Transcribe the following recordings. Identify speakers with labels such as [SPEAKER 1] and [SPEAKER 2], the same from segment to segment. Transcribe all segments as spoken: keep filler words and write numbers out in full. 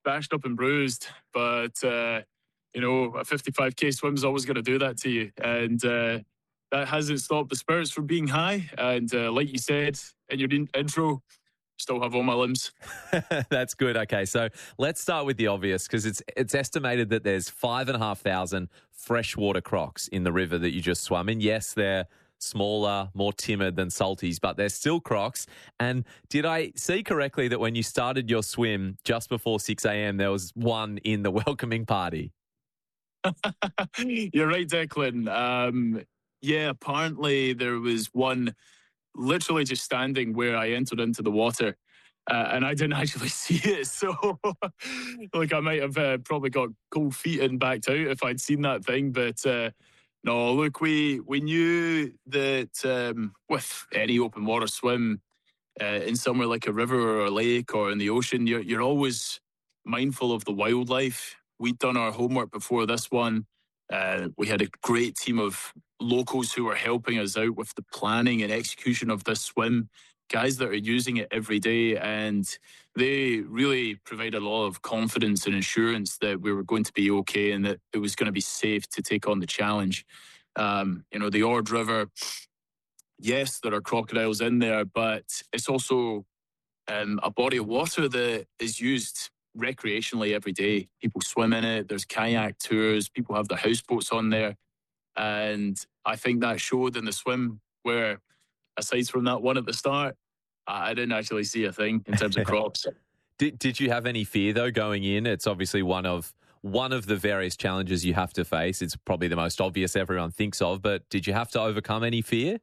[SPEAKER 1] bashed up and bruised, but uh, you know, a fifty-five k swim is always going to do that to you, and uh, that hasn't stopped the spirits from being high. And uh, like you said in your in- intro, still have all my limbs.
[SPEAKER 2] That's good. Okay, so let's start with the obvious, because it's it's estimated that there's five and a half thousand freshwater crocs in the river that you just swam in. Yes, they're smaller, more timid than salties, but they're still crocs. And did I see correctly that when you started your swim just before six a.m., there was one in the welcoming party?
[SPEAKER 1] You're right, Declan. Um, yeah, apparently there was one literally just standing where I entered into the water. Uh, and I didn't actually see it. So, like, I might have uh, probably got cold feet and backed out if I'd seen that thing. But uh, no, look, we we knew that um, with any open water swim uh, in somewhere like a river or a lake or in the ocean, you're, you're always mindful of the wildlife. We'd done our homework before this one. Uh, we had a great team of locals who were helping us out with the planning and execution of this swim, guys that are using it every day, and they really provided a lot of confidence and assurance that we were going to be okay and that it was going to be safe to take on the challenge. Um, you know, the Ord River, yes, there are crocodiles in there, but it's also um, a body of water that is used recreationally every day. People swim in it, there's kayak tours, people have their houseboats on there. And I think that showed in the swim where, aside from that one at the start, I didn't actually see a thing in terms of crocs.
[SPEAKER 2] Did Did you have any fear though going in? It's obviously one of one of the various challenges you have to face. It's probably the most obvious everyone thinks of, but did you have to overcome any fear?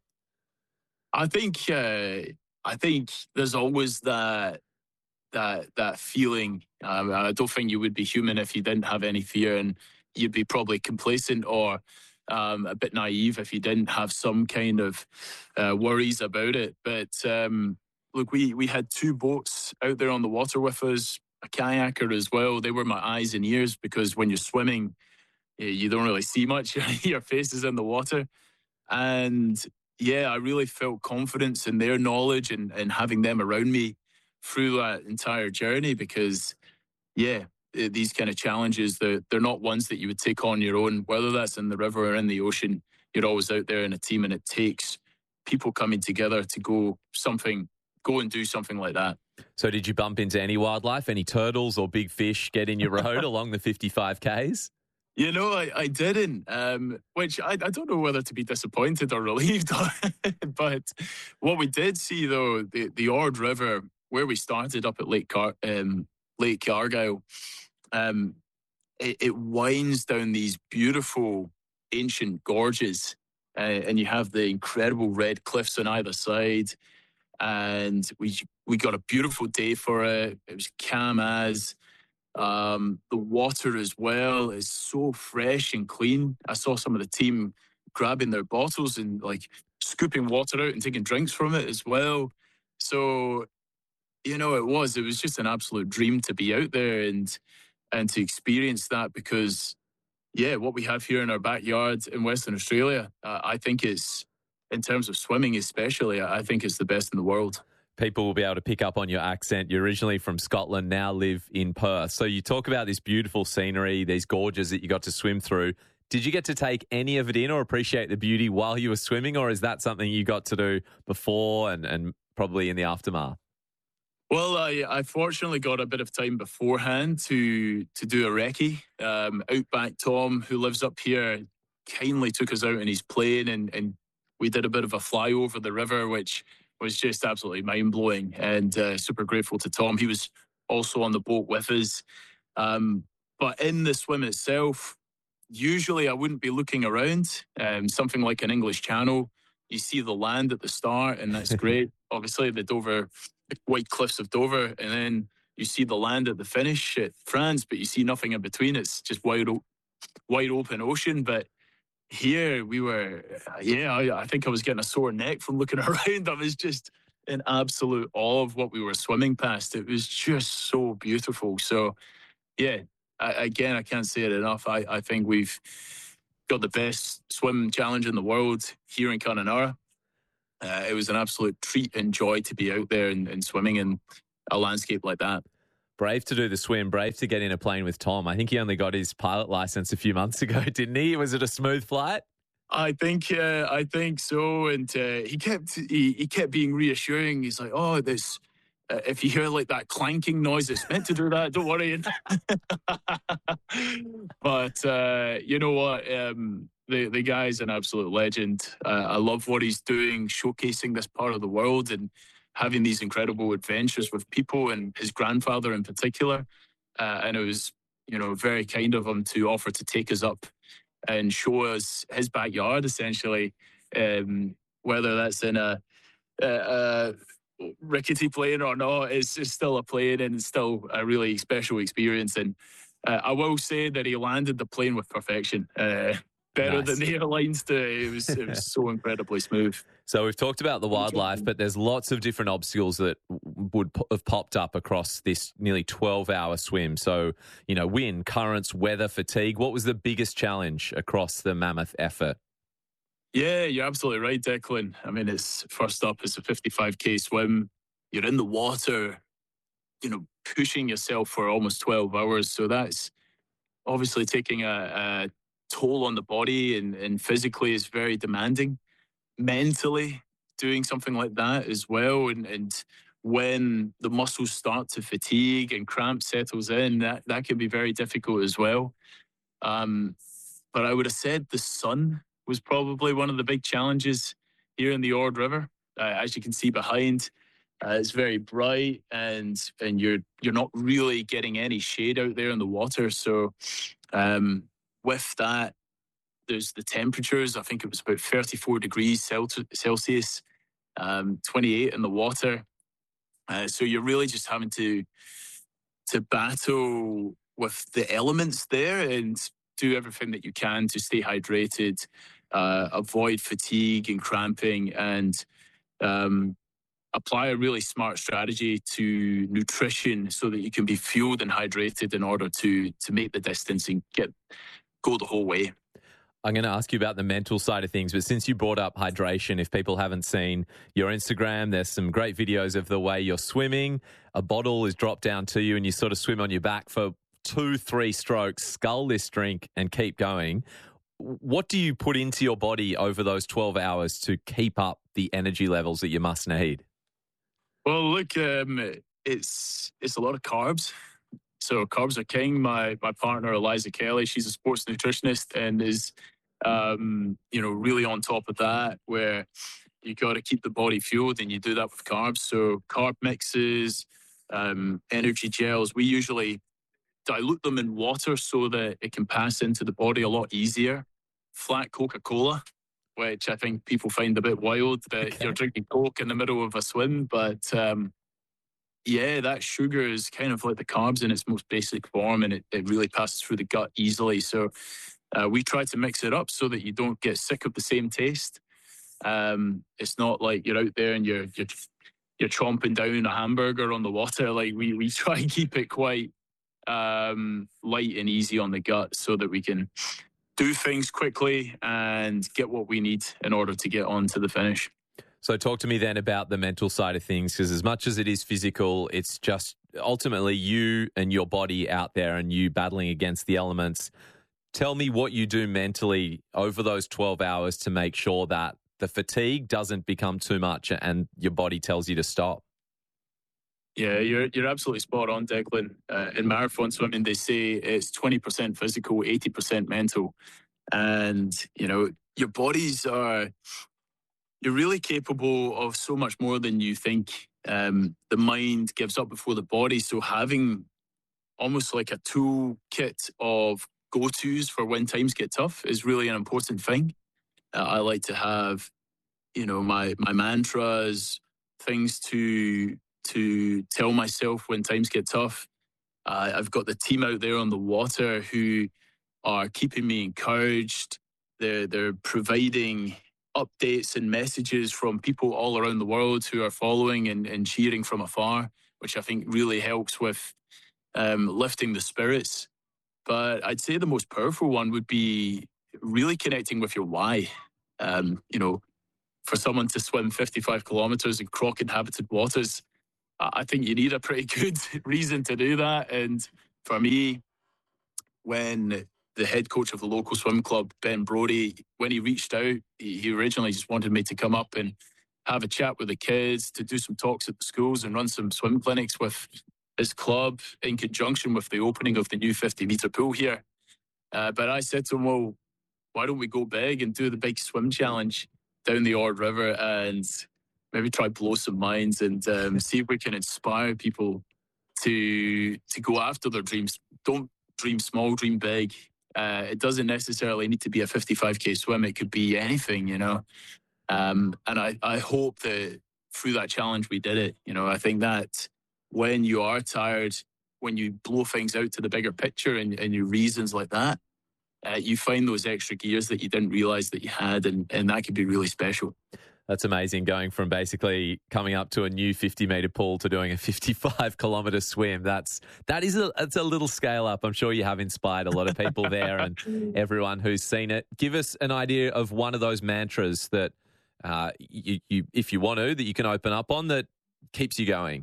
[SPEAKER 1] I think uh, I think there's always that that that feeling. Um, I don't think you would be human if you didn't have any fear, and you'd be probably complacent or um, a bit naive if you didn't have some kind of uh, worries about it. But um, look, we we had two boats out there on the water with us, a kayaker as well. They were my eyes and ears, because when you're swimming, eh, you don't really see much. Your face is in the water. And yeah, I really felt confidence in their knowledge and, and having them around me through that entire journey, because yeah, eh, these kind of challenges, they're, they're not ones that you would take on your own, whether that's in the river or in the ocean. You're always out there in a team, and it takes people coming together to go something, go and do something like that.
[SPEAKER 2] So did you bump into any wildlife, any turtles or big fish get in your road along the fifty-five Ks?
[SPEAKER 1] You know, I, I didn't, um, which I, I don't know whether to be disappointed or relieved. But what we did see, though, the, the Ord River, where we started up at Lake Car- um, Lake Argyle, um, it, it winds down these beautiful ancient gorges, uh, and you have the incredible red cliffs on either side. And we we got a beautiful day for it. It was calm as. Um, the water as well is so fresh and clean. I saw some of the team grabbing their bottles and like scooping water out and taking drinks from it as well. So, you know, it was it was just an absolute dream to be out there and and to experience that, because yeah, what we have here in our backyard in Western Australia, uh, I think is, in terms of swimming especially, I think it's the best in the world.
[SPEAKER 2] People will be able to pick up on your accent. You're originally from Scotland, now live in Perth. So you talk about this beautiful scenery, these gorges that you got to swim through. Did you get to take any of it in or appreciate the beauty while you were swimming, or is that something you got to do before and, and probably in the aftermath?
[SPEAKER 1] Well, I, I fortunately got a bit of time beforehand to to do a recce. Um, Outback Tom, who lives up here, kindly took us out in his plane, and, and we did a bit of a fly over the river, which was just absolutely mind-blowing, and uh, super grateful to Tom. He was also on the boat with us. Um, but in the swim itself, usually I wouldn't be looking around. Um, something like an English Channel, you see the land at the start, and that's great. Obviously, the Dover, the white cliffs of Dover, and then you see the land at the finish at France, but you see nothing in between. It's just wide, o- wide open ocean. But here we were, yeah, I, I think I was getting a sore neck from looking around. I was just in absolute awe of what we were swimming past. It was just so beautiful. So, yeah, I, again, I can't say it enough. I, I think we've got the best swim challenge in the world here in Connemara. Uh, it was an absolute treat and joy to be out there and, and swimming in a landscape like that.
[SPEAKER 2] Brave to do the swim, brave to get in a plane with Tom. I think he only got his pilot license a few months ago, didn't he? Was it a smooth flight?
[SPEAKER 1] I think uh, I think so, and uh, he kept he, he kept being reassuring. He's like, "Oh, this uh, if you hear like that clanking noise, it's meant to do that. Don't worry." But uh, you know what? Um, the the guy's an absolute legend. Uh, I love what he's doing, showcasing this part of the world and having these incredible adventures with people, and his grandfather in particular. Uh, and it was, you know, very kind of him to offer to take us up and show us his backyard, essentially, um, whether that's in a, a, a rickety plane or not. It's, it's still a plane, and it's still a really special experience. And uh, I will say that he landed the plane with perfection. Uh, better
[SPEAKER 2] Nice.
[SPEAKER 1] than the airlines do. It was it was so incredibly smooth.
[SPEAKER 2] So we've talked about the wildlife, but there's lots of different obstacles that would have popped up across this nearly twelve-hour swim. So, you know, wind, currents, weather, fatigue. What was the biggest challenge across the Mammoth effort?
[SPEAKER 1] Yeah, you're absolutely right, Declan. I mean, it's first up, it's a fifty-five K swim. You're in the water, you know, pushing yourself for almost twelve hours. So that's obviously taking a, a toll on the body, and, and physically is very demanding. Mentally, doing something like that as well. And, and when the muscles start to fatigue and cramp settles in, that, that can be very difficult as well. Um, but I would have said the sun was probably one of the big challenges here in the Ord River. Uh, as you can see behind, uh, it's very bright, and and you're you're not really getting any shade out there in the water. So um, with that, there's the temperatures. I think it was about thirty-four degrees Celsius, um, twenty-eight in the water. Uh, so you're really just having to to battle with the elements there and do everything that you can to stay hydrated, uh, avoid fatigue and cramping, and um, apply a really smart strategy to nutrition so that you can be fueled and hydrated in order to to make the distance and get go the whole way.
[SPEAKER 2] I'm going to ask you about the mental side of things, but since you brought up hydration, if people haven't seen your Instagram, there's some great videos of the way you're swimming. A bottle is dropped down to you and you sort of swim on your back for two, three strokes, scull this drink and keep going. What do you put into your body over those twelve hours to keep up the energy levels that you must need?
[SPEAKER 1] Well, look, um, it's it's a lot of carbs. So carbs are king. My my partner Eliza Kelly, she's a sports nutritionist and is, um, you know, really on top of that. Where you got to keep the body fueled, and you do that with carbs. So carb mixes, um, energy gels. We usually dilute them in water so that it can pass into the body a lot easier. Flat Coca-Cola, which I think people find a bit wild that
[SPEAKER 2] Okay.
[SPEAKER 1] you're drinking Coke in the middle of a swim, but. Um, Yeah, that sugar is kind of like the carbs in its most basic form, and it, it really passes through the gut easily. So uh, we try to mix it up so that you don't get sick of the same taste. Um, it's not like you're out there and you're you're you're chomping down a hamburger on the water. Like we we try and keep it quite um, light and easy on the gut so that we can do things quickly and get what we need in order to get on to the finish.
[SPEAKER 2] So talk to me then about the mental side of things, because as much as it is physical, it's just ultimately you and your body out there and you battling against the elements. Tell me what you do mentally over those twelve hours to make sure that the fatigue doesn't become too much and your body tells you to stop.
[SPEAKER 1] Yeah, you're you're absolutely spot on, Declan. Uh, in marathon swimming, they say it's twenty percent physical, eighty percent mental. And, you know, your bodies are... You're really capable of so much more than you think. Um, the mind gives up before the body. So having almost like a toolkit of go-tos for when times get tough is really an important thing. Uh, I like to have, you know, my my mantras, things to to tell myself when times get tough. Uh, I've got the team out there on the water who are keeping me encouraged. They're they're providing updates and messages from people all around the world who are following and, and cheering from afar, which I think really helps with um, lifting the spirits. But I'd say the most powerful one would be really connecting with your why. Um, you know, for someone to swim fifty-five kilometers in croc inhabited waters, I I think you need a pretty good reason to do that. And for me, when the head coach of the local swim club, Ben Brody, when he reached out, he, he originally just wanted me to come up and have a chat with the kids, to do some talks at the schools and run some swim clinics with his club in conjunction with the opening of the new fifty metre pool here. Uh, but I said to him, well, why don't we go big and do the big swim challenge down the Ord River and maybe try blow some minds and um, see if we can inspire people to to go after their dreams. Don't dream small, dream big. Uh, it doesn't necessarily need to be a fifty-five K swim. It could be anything, you know. Um, and I, I hope that through that challenge we did it. You know, I think that when you are tired, when you blow things out to the bigger picture and, and your reasons like that, uh, you find those extra gears that you didn't realize that you had, and, and that could be really special.
[SPEAKER 2] That's amazing, going from basically coming up to a new fifty metre pool to doing a fifty-five kilometre swim. That's that is a it's a little scale up. I'm sure you have inspired a lot of people there and everyone who's seen it. Give us an idea of one of those mantras that uh, you, you, if you want to, that you can open up on that keeps you going.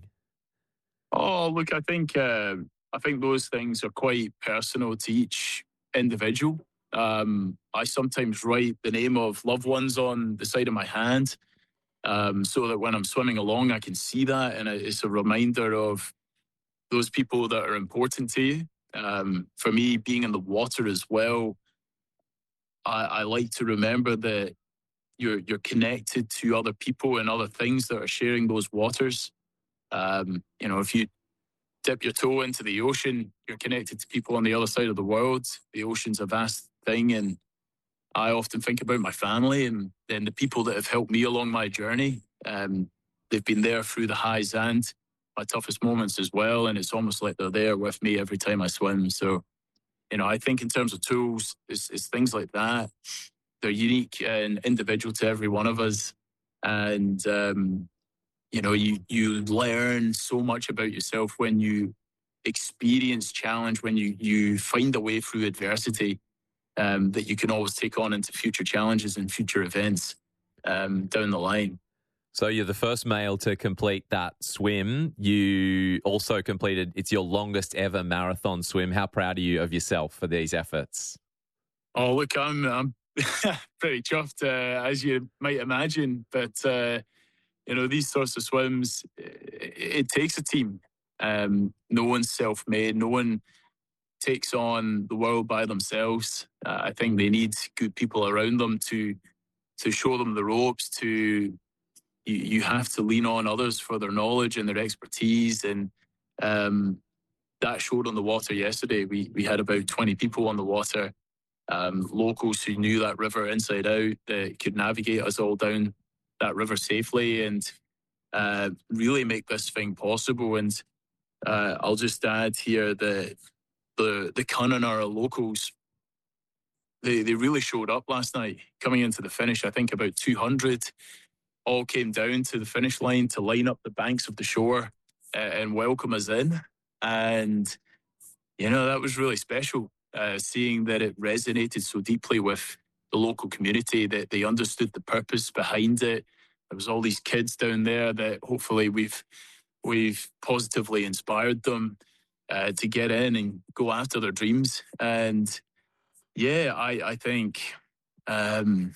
[SPEAKER 1] Oh, look, I think uh, I think those things are quite personal to each individual. Um, I sometimes write the name of loved ones on the side of my hand, um, so that when I'm swimming along, I can see that, and it's a reminder of those people that are important to you. Um, for me, being in the water as well, I, I like to remember that you're you're connected to other people and other things that are sharing those waters. Um, you know, if you dip your toe into the ocean, you're connected to people on the other side of the world. The ocean's a vast thing, and I often think about my family and then the people that have helped me along my journey. Um, they've been there through the highs and my toughest moments as well, and it's almost like they're there with me every time I swim. So, you know, I think in terms of tools, it's, it's things like that. They're unique and individual to every one of us, and um, you know, you you learn so much about yourself when you experience challenge, when you you find a way through adversity, um, that you can always take on into future challenges and future events um, down the line.
[SPEAKER 2] So you're the first male to complete that swim. You also completed, it's your longest ever marathon swim. How proud are you of yourself for these efforts?
[SPEAKER 1] Oh, look, I'm I'm pretty chuffed, uh, as you might imagine. But uh, you know, these sorts of swims, it, it takes a team. Um, no one's self-made. No one takes on the world by themselves. Uh, I think they need good people around them to to show them the ropes. To you, you have to lean on others for their knowledge and their expertise, and um, that showed on the water yesterday. We we had about twenty people on the water, um, locals who knew that river inside out, that could navigate us all down that river safely and uh, really make this thing possible. And uh, I'll just add here that the the Connemara locals, they they really showed up last night. Coming into the finish, I think about two hundred all came down to the finish line to line up the banks of the shore uh, and welcome us in. And you know, that was really special. Uh, seeing that it resonated so deeply with the local community, that they understood the purpose behind it. There was all these kids down there that hopefully we've we've positively inspired them uh, to get in and go after their dreams. And yeah, I I think um,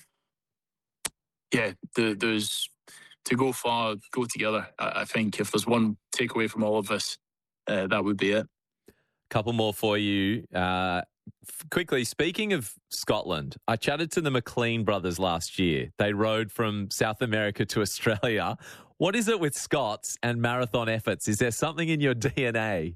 [SPEAKER 1] yeah, the, there's to go far, go together. I, I think if there's one takeaway from all of this, uh, that would be it.
[SPEAKER 2] Couple more for you. Uh, f- quickly, speaking of Scotland, I chatted to the McLean brothers last year. They rode from South America to Australia. What is it with Scots and marathon efforts? Is there something in your D N A?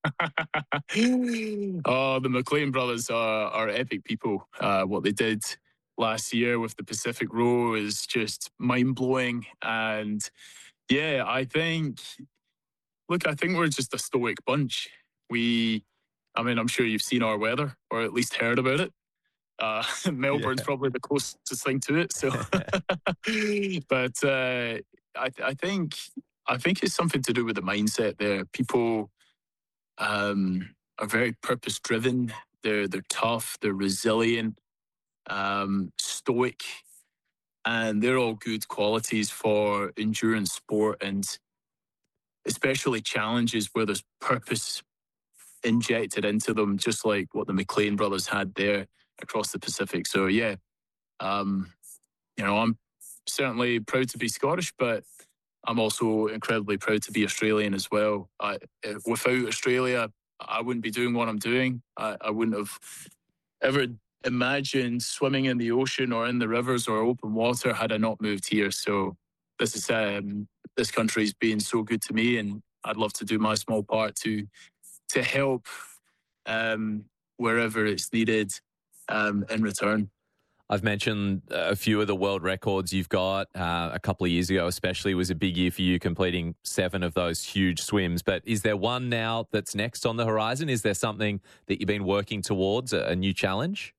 [SPEAKER 1] Oh, the McLean brothers are, are epic people. Uh, what they did last year with the Pacific Row is just mind blowing. And yeah, I think, look, I think we're just a stoic bunch. We, I mean, I'm sure you've seen our weather or at least heard about it. Uh, Melbourne's
[SPEAKER 2] Yeah.
[SPEAKER 1] probably the closest thing to it. So, but uh, I, I think, I think it's something to do with the mindset there. People um, are very purpose driven. They're they're tough. They're resilient, um, stoic, and they're all good qualities for endurance sport. And especially challenges where there's purpose injected into them, just like what the McLean brothers had there across the Pacific. So yeah, um, you know, I'm certainly proud to be Scottish, but I'm also incredibly proud to be Australian as well. I, without Australia, I wouldn't be doing what I'm doing. I, I wouldn't have ever imagined swimming in the ocean or in the rivers or open water had I not moved here. So this is um, this country's been so good to me, and I'd love to do my small part to to help um, wherever it's needed um, in return.
[SPEAKER 2] I've mentioned a few of the world records you've got. Uh, a couple of years ago, especially, was a big year for you, completing seven of those huge swims. But is there one now that's next on the horizon? Is there something that you've been working towards, a, a new challenge?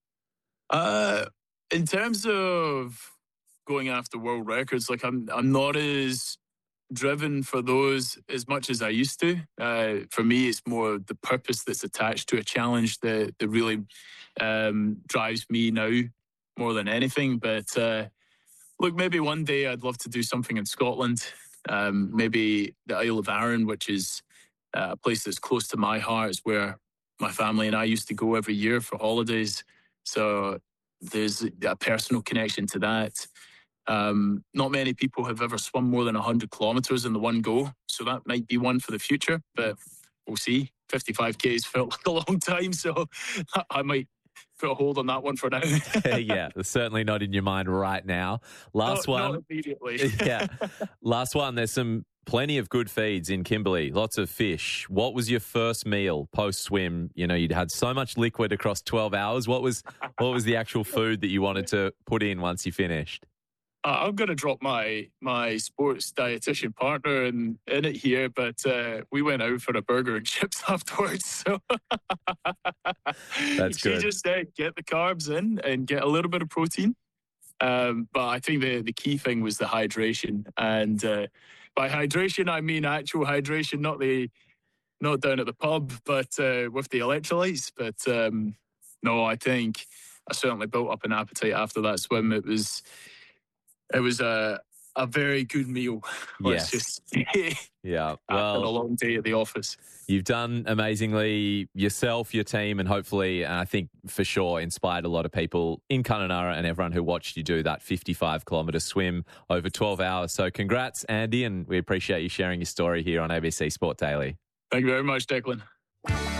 [SPEAKER 1] Uh, in terms of going after world records, like I'm, I'm not as driven for those as much as I used to. Uh, for me, it's more the purpose that's attached to a challenge that, that really um, drives me now more than anything. But uh, look, maybe one day I'd love to do something in Scotland, um, maybe the Isle of Arran, which is uh, a place that's close to my heart. It's where my family and I used to go every year for holidays. So there's a personal connection to that. Um, not many people have ever swum more than one hundred kilometres in the one go. So that might be one for the future, but we'll see. fifty-five Ks felt like a long time, so I might put a hold on that one for now.
[SPEAKER 2] Yeah, certainly not in your mind right now. Last
[SPEAKER 1] no,
[SPEAKER 2] one.
[SPEAKER 1] Not immediately.
[SPEAKER 2] Yeah. Last one. There's some plenty of good feeds in Kimberley, lots of fish. What was your first meal post-swim? You know, you'd had so much liquid across twelve hours. What was what was the actual food that you wanted to put in once you finished?
[SPEAKER 1] Uh, I'm going to drop my my sports dietitian partner in, in it here, but uh, we went out for a burger and chips afterwards. So
[SPEAKER 2] That's
[SPEAKER 1] she
[SPEAKER 2] good.
[SPEAKER 1] just said, get the carbs in and get a little bit of protein. Um, but I think the, the key thing was the hydration. And uh, by hydration, I mean actual hydration, not the not down at the pub, but uh, with the electrolytes. But um, no, I think I certainly built up an appetite after that swim. It was... It was a a very good meal. Let's
[SPEAKER 2] Yes.
[SPEAKER 1] just say.
[SPEAKER 2] Yeah.
[SPEAKER 1] After a
[SPEAKER 2] Well,
[SPEAKER 1] long day at the office.
[SPEAKER 2] you've done amazingly yourself, your team, and hopefully, and I think for sure, inspired a lot of people in Kununurra and everyone who watched you do that fifty-five kilometre swim over twelve hours. So congrats, Andy, and we appreciate you sharing your story here on A B C Sport Daily.
[SPEAKER 1] Thank you very much, Declan.